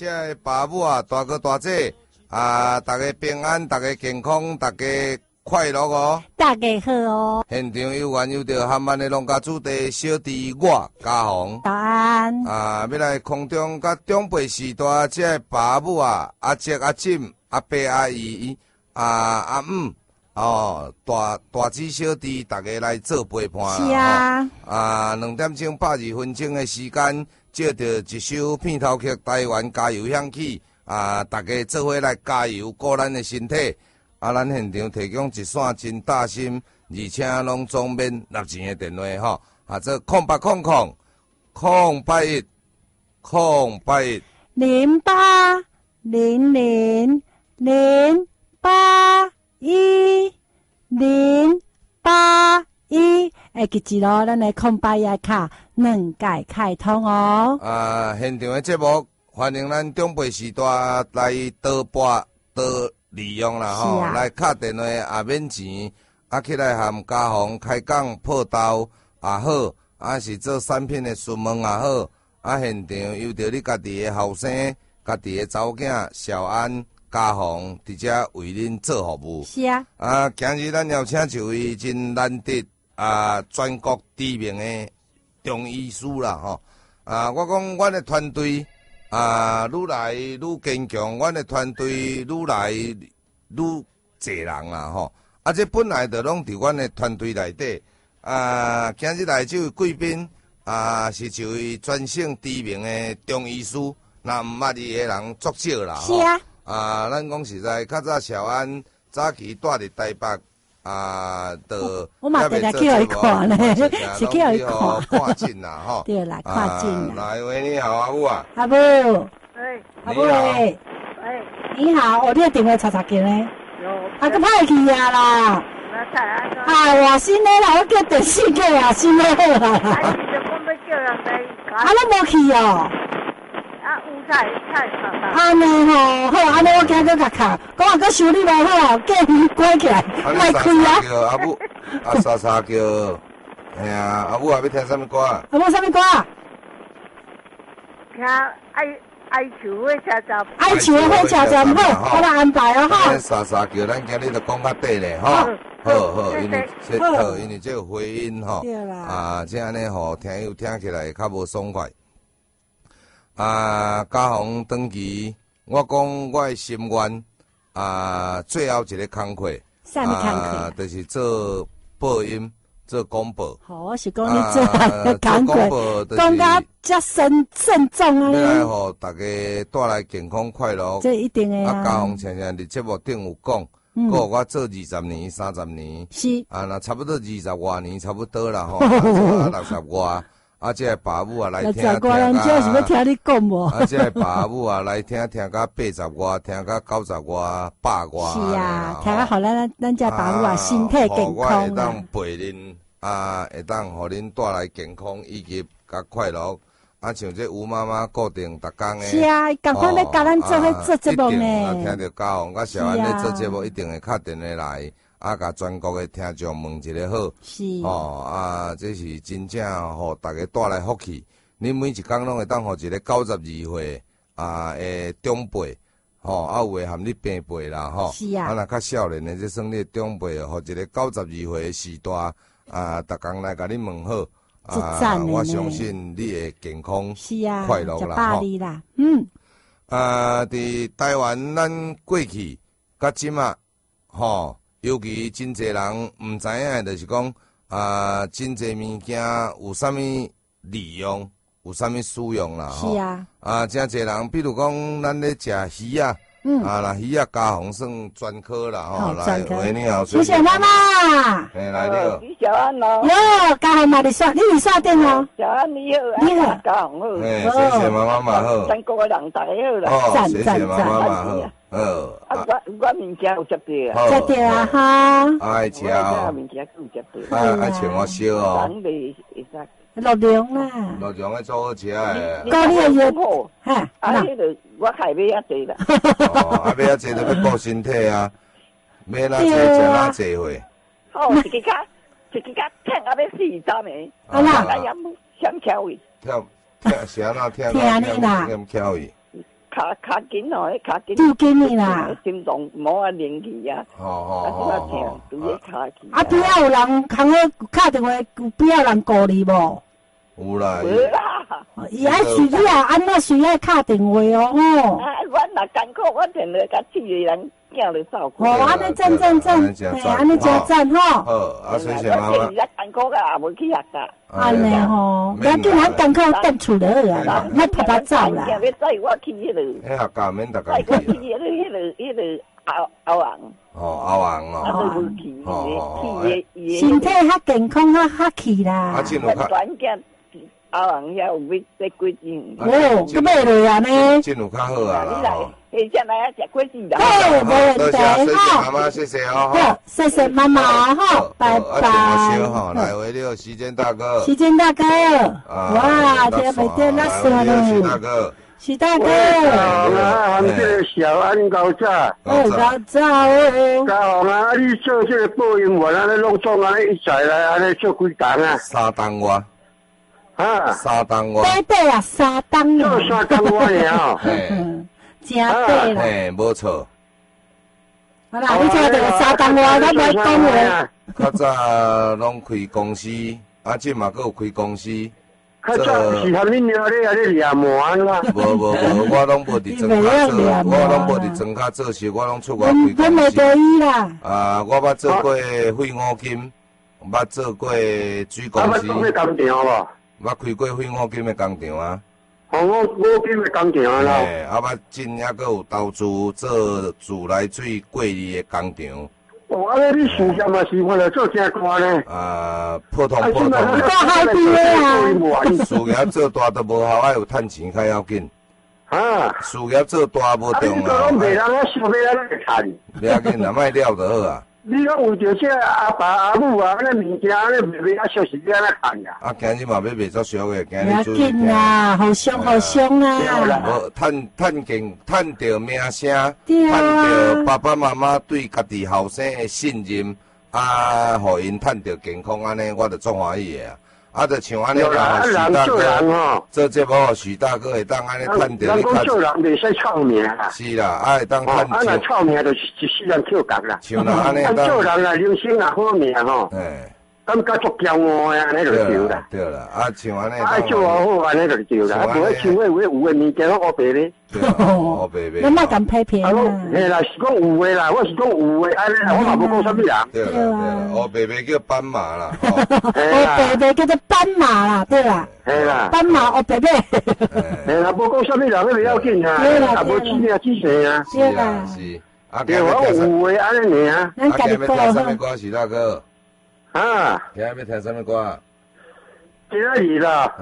这个爸母啊，大哥大姐啊，大家平安，大家健康，大家快乐哦！ 大家好哦！ 现场有缘有着含万的农家主地小弟我家宏早安啊，要来空中甲长辈时代，这个爸母啊，阿叔阿婶阿伯阿姨阿姆哦，大姊小弟，大家来做陪伴啦！ 是啊 ，2点钟82分钟的时间。借着一首片头曲《台湾加油》响起，大家做伙来加油，顾咱的身体。咱现场提供一线真大心，而且拢总免纳钱的电话吼，这0800 081 081 0800 081 081。会记住咯，咱的空白页卡2改开通哦。 现场的节目欢迎咱长辈时代来多播多利用啦吼，来敲电话也免钱，起来和家宏开讲报道也好，是做产品的询问也好，现场有着你家己的后生、家己的查某囝小安、家宏伫遮为恁做服务。 是啊。 今日咱邀请一位真难得。全国知名的中医师啦，吼！我讲阮的团队愈来愈坚强，阮的团队愈来愈侪人啦，吼！这本来就拢伫阮的团队内底。今日来这位贵宾是一位全省知名的中医师，那毋捌伊的人足少啦， 是啊。 咱讲实在，较早小安早期住伫台北。 我嘛定定去互伊看呢，是去互伊看诊啦，吼。 对啦，看诊啦。 来，喂，你好，阿母啊。 阿母。阿母诶。你好，你的电话查查见呢？有。个歹去啊啦。我新的啦，我叫电视机啊，新的好啦。拢无去哦。 有菜。 安尼吼，好，安尼我今个甲卡，讲个修理无好，叫伊关起来，卖开啊。 叫阿母，莎叫，哎呀，阿母还要听什么歌？ 阿母什么歌？ 听爱球的车站。 爱球的火车站好，我来安排哦哈。 莎叫，咱今日就讲较短咧，吼。好，因为这个回音吼，这安尼吼，听友听起来较无爽快。家宏长期，我讲我的心愿最后一个工课， 啥物工课？ 就是做播音，做广播。 我是讲你做工课，讲甲遮慎重啊！ 要来互大家带来健康快乐。 这一定的啊！ 家宏常常伫节目顶有讲，我做20年、30年， 是那差不多20外年，差不多啦吼，60外。这个爸母来听听人家是要听你讲无？ 这个爸母来听到80外，听到90外、100外。 是啊，听好咱这爸母身体健康我会当陪恁，会当互恁带来健康以及甲快乐。像这吴妈妈固定逐工的。 是啊，赶快要教咱做节目呢。 听到家宏甲小安咧做节目，一定会敲电话来。甲全国的听众问一个好， 是这是真正互大家带来福气。恁每一工拢会当互一个92岁的长辈，有诶含你平辈啦， 是啊。 若较少年的，这算你长辈，互一个92岁的时代，逐工来甲你问好，我相信你会健康快乐啦， 吼。 伫台湾咱过去甲即马，尤其真侪人毋知影，就是讲真侪物件有啥物利用，有啥物使用啦。 是啊。 真侪人，比如讲咱咧食鱼啊，那鱼啊家宏算专科啦，来，喂，你好， 谢谢妈妈。 来你好。 你小安哦。 哟，家宏嘛，你刷电哦。 小安你好，你好，家宏好。 谢谢妈妈好。 全国的人大家好啦。 谢谢妈妈好。 我物件有接到啊。接到啊哈。 爱吃哦。 物件有接到。 爱请我烧哦。 人袂会使。 陆良啦。 陆良的做好吃诶。 高丽的药铺。 哈。 迄个我还买遐济啦。 买遐济就要顾身体啊。买哪济食哪济货。 一个脚疼啊要死站诶。 啊啦。 想巧位。 听啥哪听你啦。 巧位。 卡紧哦，卡紧。 拄紧你啦。 心脏冇啊灵气啊。 哦。 拄咧卡去。 啊，边仔有人通咧敲电话，边仔人顾你无？ 有啦。 无啦。 伊爱需要安怎需要敲电话哦吼。 啊，我若艰苦，我定来甲饲个人叫来照顾。 哦，安尼赞，嘿，安尼真赞吼。 好，啊，谢谢妈妈。 我现艰苦个也无去学噶。 安尼吼，要紧，咱艰苦踮厝就好啊，莫拍拍走啦。 要载我去迄个。 迄学校免逐载工去。 我去迄个后昂。 哦，后昂哦。 啊，都无去，去身体较健康较去啦。 啊，真有较。 后昂遐有要买果子。 哦，去买落啊呢。 真有较好啊啦。 下只来啊，食果子啦。 好，没问题哈。 妈妈，谢谢哦。 好，谢谢妈妈哈，拜拜。 来回六，时间大哥。 时间大哥，哇，这没电那死了。 徐大哥。 徐大哥。 啊，这个小安高炸。 哦，高炸哦。 高啊，你做这个播音员啊，你弄总啊，一载来安尼做几档啊 ？3档我。 啊 ？3档我。 对对啊，3档啊。做3档我尔哦。 真对啦。 嘿，无错。 好啦，你听到3档我，咱来讲话。 较早拢开公司，啊，即嘛佫有开公司。 较早是含恁娘咧，咧掠毛啦。 无，我拢无伫庄卡做，我拢无伫庄卡做事，我拢出外开公司。 阮袂得意啦。 啊，我捌做过废五金，捌做过水公司。 捌做过工厂无？ 捌开过废五金的工厂啊。 五金的工厂啦。 嘿，啊捌进还佫有投资做自来水过滤的工厂。 哦，啊，你事业嘛是为了做正大呢？ 普通。 做海边的啊。 事业做大都无效，爱有趁钱较要紧。 啊。 事业做大无重要。 啊，你都拢袂人啊，想要安尼趁。 不要紧啦，莫了就好啊。 你拢为着这阿爸阿母啊，安尼物件安尼卖啊，小时要安尼趁呀。 啊，今日嘛要卖足俗的，今日注意。不要紧啦，互相啦。 无趁着名声，趁着爸爸妈妈对家己后生的信任，啊，互因趁着健康安尼，我就足欢喜的啊。啊，就像安尼啦，徐大哥做节目，徐大哥会当安尼趁着你较。做人袂使臭名啊。 是啦，啊会当趁。 啊，若臭名就是一世人跳工啦。 像啦，安尼当。 做人啊，人生啊好命吼。 哎。 感觉足骄傲的，安尼就对啦。 对啦，啊像安尼。 啊，做好安尼就对啦。啊，无像迄有的物件拢黑白咧。 对啦，黑白白。 咱莫敢批评啊。 嘿啦，是讲有诶啦，我是讲有诶，安尼我嘛无讲啥物人。 对啦，黑白白叫斑马啦。 黑白白叫做斑马啦，对啦。 嘿啦。 斑马黑白白。 嘿啦，无讲啥物人，那袂要紧啊。 对啦。 啊，无指名指姓啊。 是啦，是。啊， 对，我有诶，安尼尔。 咱家己讲。啊，今日要听什么歌，徐大哥？ 啊！ 今日要听什么歌？ 今日啦。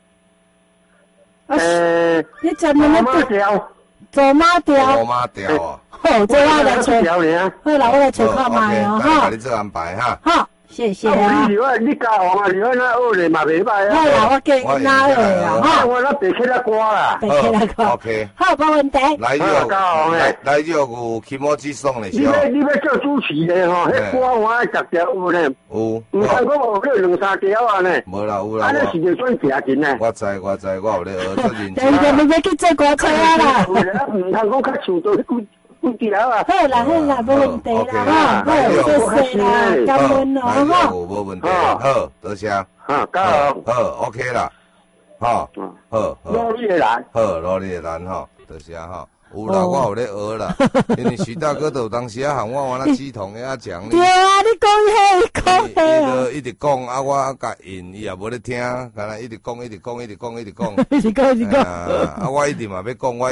你真的马调。 走马调。 走马调啊！ 好，这我来找。好啦，我来找看卖哦， 哈。你做安排哈。 好，谢谢啊。你教我啊，你那学的嘛袂歹啊。 好啦，我教你哪学啦，哈。 我那背起来歌啦。 背起来歌。 OK。 好，没问题。 来就有起码之送的。 你要做主持的吼，迄歌我爱十条有呢。 有。 唔通讲学了两三条啊呢。 无啦有啦。 安尼是就算正经呢。 我知，我有咧学做认真。 等下你要去做歌车啦。 唔通讲较像到几条啊。 好啦，没问题啦，好，谢谢啦，感恩哦， 哈。无问题，好，多谢。好 ，OK 啦，好，好， 努力的人， 好，努力的人哈，多谢哈。有啦，我有咧学啦，因为徐大哥都当时啊喊我往那鸡同遐讲。 对啊，你讲迄， 伊就一直讲啊，我甲因，伊也无咧听，干那一直讲。啊，我一直嘛要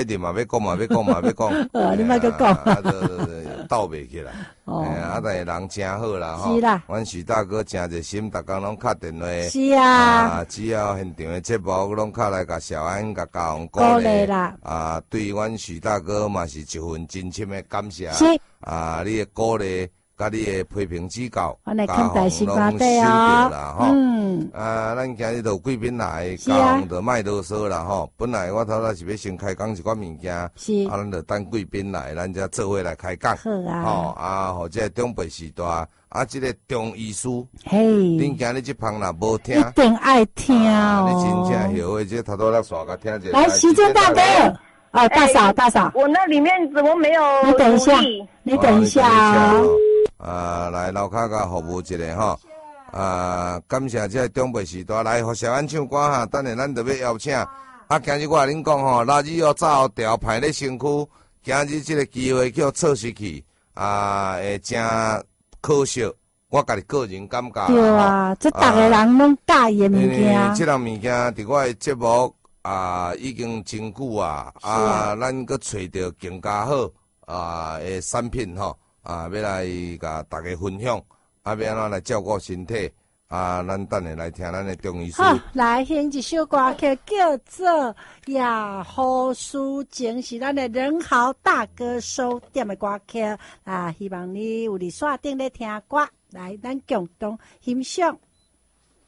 讲。 你莫去讲。 啊，斗袂起来。啊，但是人真好啦， 吼。是啦。 阮徐大哥真热心，逐工拢敲电话。 是啊。 只要现场的节目，拢敲来甲小安、甲嘉宏鼓励啦。啊，对阮徐大哥嘛是一份真心的感谢。 是。 啊，你的鼓励，甲你的批评指教， 嘉宏拢收到啦，吼。啊，咱今日都有贵宾来，嘉宏就莫啰嗦啦，吼。本来我头仔是要先开讲一寡物件， 是。 啊，咱就等贵宾来，咱才做伙来开讲。 好啊。 吼啊，或者长辈时代，啊，这个中医师， 嘿， 恁今日这旁若无听， 一定爱听哦。 你真正后悔，这头头落煞甲听者。 来，时间大哥。 哦，大嫂， 我那里面怎么没有？ 你等一下，你等一下哦。来楼骹甲服务一下吼。感谢这中北时代来互小安唱歌哈，等下咱就要邀请。今日我甲恁讲吼，垃圾早调排咧身躯，今日这个机会叫错失去，会真可惜。我家己个人感觉。 对啊，这逐个人拢介意的物件。 这样物件伫我的节目已经真久啊，咱搁找到更加好的产品吼，要来甲大家分享。要安怎来照顾身体？咱等下来听咱的中医师。 好，来献一首歌曲，叫做《亚好书情》，是咱的人豪大哥收点的歌曲。希望你有伫线顶咧听歌，来咱共同欣赏。